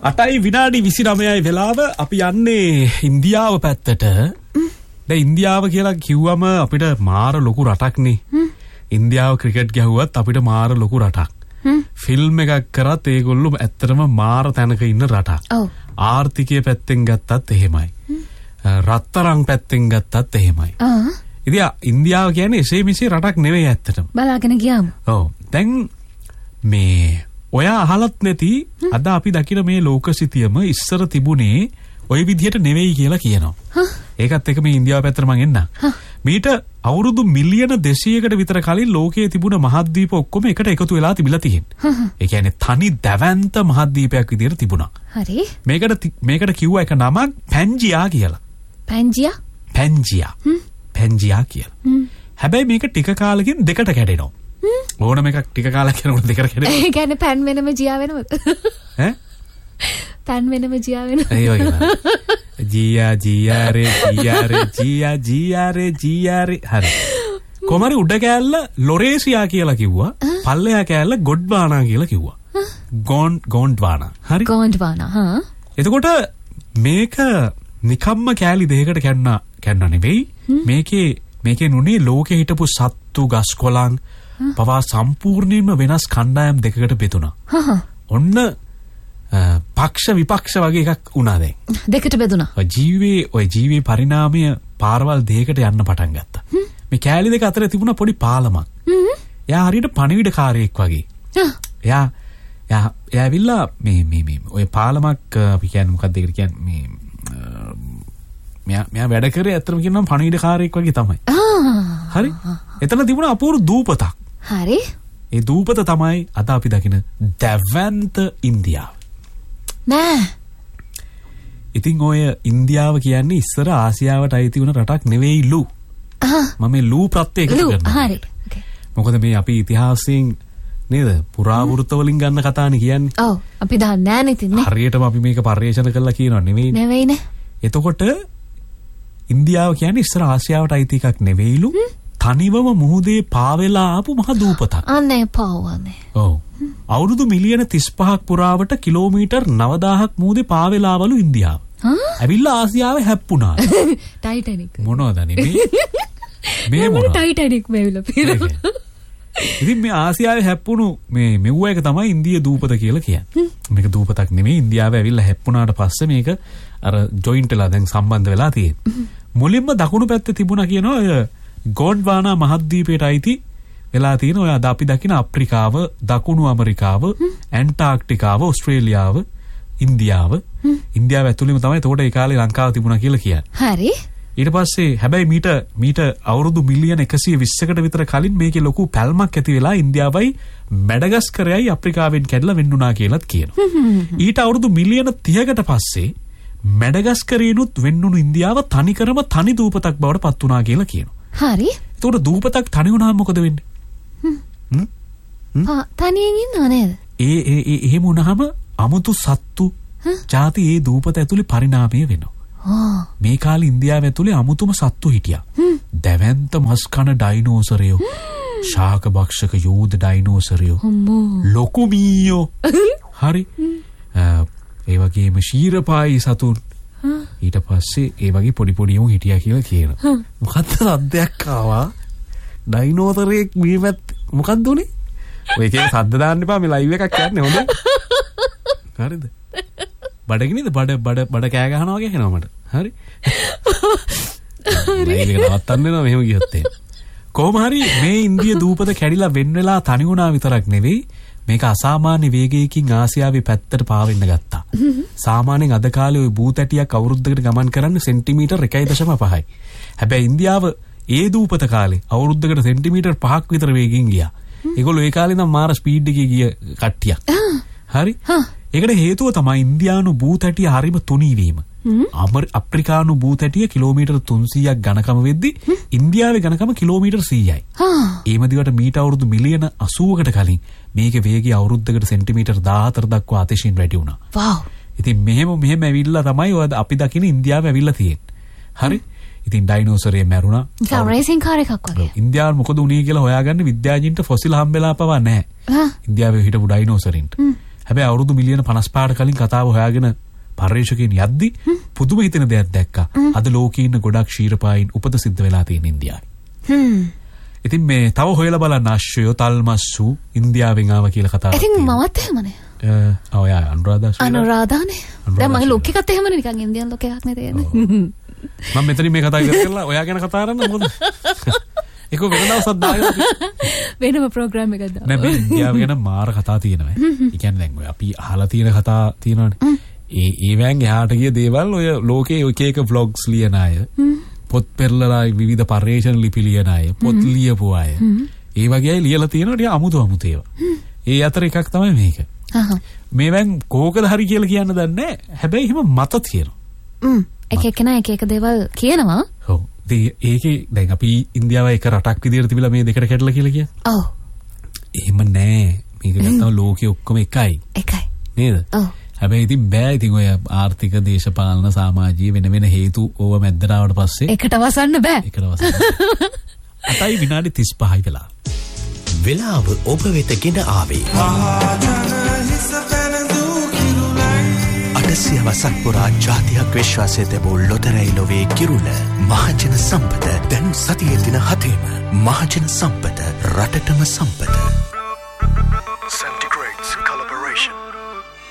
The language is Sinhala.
8යි විනාඩි 29යි වෙලාව අපි යන්නේ ඉන්දියාව පැත්තට. දැන් ඉන්දියාව කියලා කිව්වම අපිට මාර ලොකු රටක්නේ. ඉන්දියාව ක්‍රිකට් ගැහුවත් අපිට මාර ලොකු රටක්. ෆිල්ම් එකක් කරත් ඒගොල්ලෝ ඇත්තටම මාර තැනක ඉන්න රටක්. ආර්ථිකය පැත්තෙන් ගත්තත් එහෙමයි. රත්තරන් පැත්තෙන් ගත්තත් එහෙමයි. ඉතින් ඉන්දියාව කියන්නේ එසේ මෙසේ රටක් නෙවෙයි ඇත්තටම. බලාගෙන ගියාම. ඔව්. දැන් මේ ඔයා අහලත් නැති අද අපි දකින මේ ලෝකසිතියම ඉස්සර තිබුණේ ওই විදිහට නෙවෙයි කියලා කියනවා. ඒකත් එක මේ ඉන්දියාව පැත්තට මං එන්න. මීට අවුරුදු මිලියන 200කට විතර කලින් ලෝකයේ තිබුණ මහද්වීප ඔක්කොම එකට එකතු වෙලා තිබිලා තියෙන්නේ. ඒ කියන්නේ තනි දැවැන්ත මහද්වීපයක් විදිහට තිබුණා. හරි. මේකට කිව්වා එක නමක් පැන්ජියා කියලා. පැන්ජියා? පැන්ජියා කියලා. හැබැයි මේක ටික කාලෙකින් දෙකට කැඩෙනවා. ඕනම එකක් ටික කාලයක් යනකොට දෙකට කැඩෙනවා. ඒ කියන්නේ පැන් වෙනම ජියා වෙනවද? ඈ? පැන් වෙනම ජියා වෙනවද? ඒ වගේ. ජියා රේ හරි. කොමරි උඩ කෑල්ල ලොරේසියා කියලා කිව්වා. පල්ලෙහා කෑල්ල ගොඩ්වානා කියලා කිව්වා. ගොන්ඩ්වානා. හරි. ගොන්ඩ්වානා. හා. එතකොට මේක නිකම්ම කෑලි දෙකකට කැන්න නෙවෙයි. මේකේ නුනේ ලෝකේ හිටපු සත්තු ගස් කොළන් පවා සම්පූර්ණයෙන්ම වෙනස් කණ්ඩායම් දෙකකට බෙදුණා. ඔන්න පක්ෂ විපක්ෂ වගේ එකක් වුණා දැන්. දෙකට බෙදුණා. ඔය ජීවේ පරිණාමය පාරවල් දෙකකට යන්න පටන් ගත්තා. මේ කෑලි දෙක අතර තිබුණා පොඩි පාලමක්. එයා හරියට පණිවිඩකාරයෙක් වගේ. එයා ඇවිල්ලා මේ ඔය පාලමක් අපි කියන්නේ මොකක්ද ඒකට කියන්නේ මෙයා වැඩ කරේ ඇත්තටම කියනවා පණිවිඩකාරයෙක් වගේ තමයි. හරි. එතන තිබුණා අපූර්ව දූපතක්. හරි. ඒ දූපත තමයි අද අපි දකින දැවැන්ත ඉන්දියාව. නෑ. ඉතින් ඔය ඉන්දියාව කියන්නේ ඉස්සර ආසියාවට අයිති වුණ රටක් නෙවෙයිලු. මම මේ ලූ ප්‍රත්‍ය එකතු කරනවා. හරි. මොකද මේ අපි ඉතිහාසයෙන් නේද පුරාවෘත්ත වලින් ගන්න කතානේ කියන්නේ. ඔව්. අපි දන්නේ නෑ නේ ඉතින් නේ. හරියටම අපි මේක පරිශන කරලා කියනවා නෙවෙයි. නෙවෙයිනේ. එතකොට ඉන්දියාව කියන්නේ ඉස්සර ආසියාවට අයිති එකක් නෙවෙයිලු. තනිවම මුහුදේ පාවෙලා ආපු මහ දූපතක්. අනේ පාවනේ. ඔව්. අවුරුදු මිලියන 35ක් පුරාවට කිලෝමීටර් 9000ක් මුහුදේ පාවෙලාවලු ඉන්දියාව. ඇවිල්ලා ආසියාවේ හැප්පුණා. ටයිටැනික්. මොනවද නේ මේ මොනවද? ටයිටැනික් මේවිලා පිරව. ඉතින් මේ ආසියාවේ හැප්පුණු මේ මෙව්ව එක තමයි ඉන්දිය දූපත කියලා කියන්නේ. මේක දූපතක් නෙමෙයි ඉන්දියාවේ ඇවිල්ලා හැප්පුණාට පස්සේ මේක අර ජොයින්ට් වෙලා දැන් සම්බන්ධ වෙලා තියෙන්නේ. මුලින්ම දකුණු පැත්තේ තිබුණා කියනවා ඔය ගොන්ඩ්වානා මහද්වීපයට අයිති වෙලා තියෙන ඔය අද අපි දකින අප්‍රිකාව, දකුණු ඇමරිකාව, ඇන්ටාර්ක්ටිකාව, ඕස්ට්‍රේලියාව, ඉන්දියාව. ඉන්දියාව ඇතුළේම තමයි එතකොට ඒ කාලේ ලංකාව තිබුණා කියලා කියන්නේ. හරි. ඊට පස්සේ හැබැයි මීට අවුරුදු මිලියන 120කට විතර කලින් මේකේ ලොකු පැල්මක් ඇති වෙලා ඉන්දියාවයි මැඩගස්කරයයි අප්‍රිකාවෙන් කැඩලා වෙන්නුණා කියලාත් කියනවා. ඊට අවුරුදු මිලියන 30කට පස්සේ මැඩගස්කරේනුත් වෙන්නුණු ඉන්දියාව තනිකරම තනි දූපතක් බවට පත් වුණා කියලා කියනවා. හරි. එතකොට දූපතක් තනි වුණාම මොකද වෙන්නේ? තනියෙන් ඉන්නව නේද? එහෙම වුණාම අමුතු සත්තු ಜಾති ඒ දූපත ඇතුලේ පරිණාමය වෙනවා. මේ කාලේ ඉන්දියාව ඇතුලේ අමුතුම සත්තු හිටියා. දැවැන්ත මස් කන ඩයිනෝසරයෝ, ශාක භක්ෂක යෝධ ඩයිනෝසරයෝ, ලොකු මීයෝ. හරි. ඒ වගේම ශීරපායි සතුන්. ඊට පස්සේ ඒ වගේ පොඩි පොඩියෝ හිටියා කියලා කියනවා. මොකද්ද සද්දයක් ආවා? ඩයිනෝසරයෙක් මීමත් මොකද්ද උනේ? ඔය එකේ සද්ද දාන්න එපා මේ ලයිව් එකක් යන්නේ හොඳ. හරිද? බඩගිනිද බඩ කෑ ගහනවා වගේ එනවා මට. හරි. ලයිව් එක නවත්තන්න වෙනවා මෙහෙම ගියොත් එහෙම. කොහොම හරි මේ ඉන්දිය දූපත කැඩිලා වෙන් වෙලා තනි වුණා විතරක් නෙවෙයි මේක අසාමාන්‍ය වේගයකින් ආසියාවේ පැත්තට පාවෙන්න ගත්තා. සාමාන්‍යයෙන් අද කාලේ ওই බූතැටියක් අවුරුද්දකට ගමන් කරන්න සෙන්ටිමීටර් 1.5යි. හැබැයි ඉන්දියාව ඒ දූපත කාලේ අවුරුද්දකට සෙන්ටිමීටර් 5ක් විතර වේගයෙන් ගියා. ඒගොල්ලෝ ඒ කාලේ නම් මාර ස්පීඩ් එකේ ගිය කට්ටියක්. හරි. ඒකට හේතුව තමයි ඉන්දියානු බූතැටිය හරිම තුනී වීම. අප්‍රිකානු බූතැටිය කිලෝමීටර් 300ක් ඝනකම වෙද්දි ඉන්දියාවේ ඝනකම කිලෝමීටර් 100යි. ඒ මදිවට මීට අවුරුදු මිලියන 80කට කලින් මේකේ වේගය අවුරුද්දකට සෙන්ටිමීටර් 14 දක්වා අතිශයින් වැඩි වුණා. වව්. ඉතින් මෙහෙම ඇවිල්ලා තමයි ඔය අපි දකින ඉන්දියාව ඇවිල්ලා තියෙන්නේ. හරි. ඉතින් ඩයිනෝසරේ මැරුණා. ඒක රේසින් කාර් එකක් වගේ. ඉන්දියාව මොකද උනේ කියලා හොයාගන්න විද්‍යාඥයින්ට ෆොසිල් හම්බෙලා පවා නැහැ. ඉන්දියාවේ හිටපු ඩයිනෝසරින්ට. හැබැයි අවුරුදු මිලියන 55කට කලින් කතාව හොයාගෙන පර්යේෂකයන් යද්දි පුදුම හිතෙන දෙයක් දැක්කා. අද ලෝකේ ඉන්න ගොඩක් ක්ෂීරපායින් උපත සිද්ධ වෙලා තියෙන ඉන්දියාවේ. ඉතින් මේ තව හොයලා බලන්න අශ්වයෝ තල්මස්සු ඉන්දියාවෙන් ආව කියලා කතාවක්. ඉතින් මමත් එහෙමනේ. ඔය අනුරාධානේ. දැන් මගේ ලොක් එකත් එහෙමනේ නිකන් ඉන්දියන් ලොක් එකක් නේ තියෙන්නේ. මම මෙතනින් මේ කතා කරලා ඔයා ගැන කතා කරන්න මොකද? ඒක වෙන දවසක් දායක වෙනම ප්‍රෝග්‍රෑම් එකක් දාන්න. නෑ මේ ඉන්දියාව ගැන මාර කතා තියෙනවා. ඒ කියන්නේ දැන් ඔය අපි අහලා තියෙන කතා තියෙනවානේ. ඒවෙන් එහාට ගිය දේවල් ඔය ලෝකේ එක එක vlogs ලියන අය, පොත් පෙරලලා විවිධ පර්යේෂණ ලිපි ලියන අය, පොත් ලියපු අය. ඒ වගේ අය ලියලා තියෙනවා ටික අමුතු ඒවා. ඒ අතර එකක් තමයි මේක. මේවෙන් කෝකද හරි කියලා කියන්න දන්නේ නැහැ. හැබැයි එහෙම මත තියෙනවා. එක එකනා එක එක දේවල් කියනවා. ඔව්. ඒකේ දැන් අපි ඉන්දියාව එක රටක් විදියට තිබිලා මේ දෙකට කැඩලා කියලා කියන්නේ. ඔව්. එහෙම නෑ. මේක නැත්තම් ලෝකෙ ඔක්කොම එකයි. එකයි. නේද? ඔව්. හැබැයි ඉතින් බෑ ඉතින් ඔය ආර්ථික දේශපාලන සමාජීය වෙන වෙන හේතු ඕව මැද්දට ආවට පස්සේ එකට වසන්න බෑ. එකට වසන්න. අතයි විනාඩි 35යි වෙලා. වෙලාව ඔබ වෙත ගෙන ආවේ. අටසියවසක් පුරා ජාතියක් විශ්වාසය තැබූ ලොතරැයි ලොවේ කිරුළ මහජන සම්පත දැන් සතියේ දින 7ම මහජන සම්පත රටටම සම්පත.